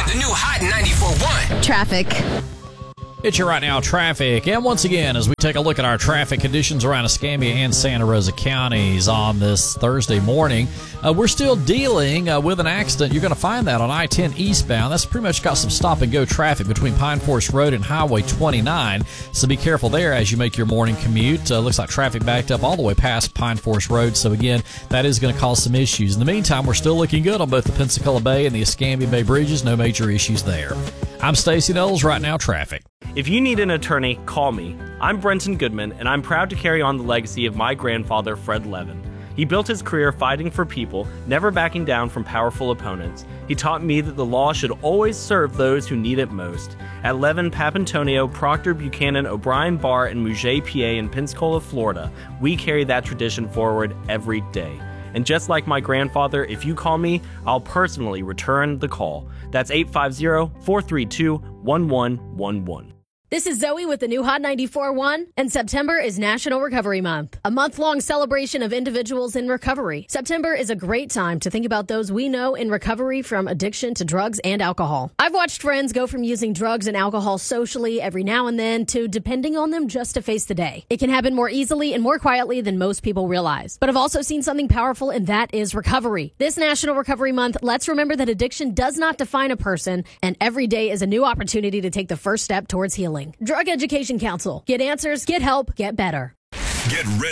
The new Hot 94.1. Traffic. It's your right now traffic. And once again, as we take a look at our traffic conditions around Escambia and Santa Rosa counties on this Thursday morning, we're still dealing with an accident. You're going to find that on I-10 eastbound. That's pretty much got some stop-and-go traffic between Pine Forest Road and Highway 29. So be careful there as you make your morning commute. Looks like traffic backed up all the way past Pine Forest Road. So again, that is going to cause some issues. In the meantime, we're still looking good on both the Pensacola Bay and the Escambia Bay bridges. No major issues there. I'm Stacey Knowles, right now traffic. If you need an attorney, call me. I'm Brenton Goodman, and I'm proud to carry on the legacy of my grandfather, Fred Levin. He built his career fighting for people, never backing down from powerful opponents. He taught me that the law should always serve those who need it most. At Levin, Papantonio, Proctor, Buchanan, O'Brien, Barr, and Mouget, PA in Pensacola, Florida, we carry that tradition forward every day. And just like my grandfather, if you call me, I'll personally return the call. That's 850-432-1111. This is Zoe with the new Hot 94.1, and September is National Recovery Month, a month-long celebration of individuals in recovery. September is a great time to think about those we know in recovery from addiction to drugs and alcohol. I've watched friends go from using drugs and alcohol socially every now and then to depending on them just to face the day. It can happen more easily and more quietly than most people realize. But I've also seen something powerful, and that is recovery. This National Recovery Month, let's remember that addiction does not define a person, and every day is a new opportunity to take the first step towards healing. Drug Education Council. Get answers, get help, get better. Get ready.